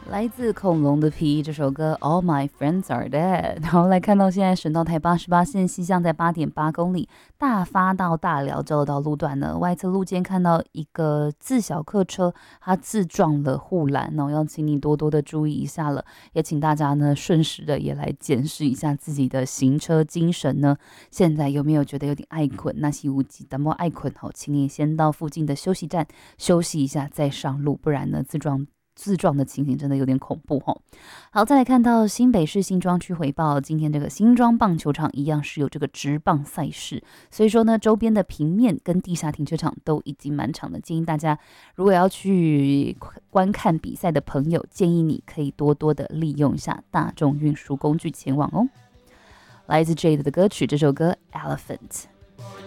来自恐龙的皮这首歌 All My Friends Are Dead。 然后来看到现在省道台88线西向在 8.8 公里，大发到大寮交流道路段呢，外侧路肩看到一个自小客车，它自撞了护栏哦，要请你多多的注意一下了，也请大家呢顺时的也来检视一下自己的行车精神呢，现在有没有觉得有点爱困？那是无极但莫爱困哦，请你先到附近的休息站休息一下再上路，不然呢自撞的情形真的有点恐怖哦。好，再来看到新北市新庄区回报，今天这个新庄棒球场一样是有这个职棒赛事，所以说呢，周边的平面跟地下停车场都已经满场了。建议大家如果要去观看比赛的朋友，建议你可以多多的利用一下大众运输工具前往哦。来自 Jade 的歌曲，这首歌 Elephant。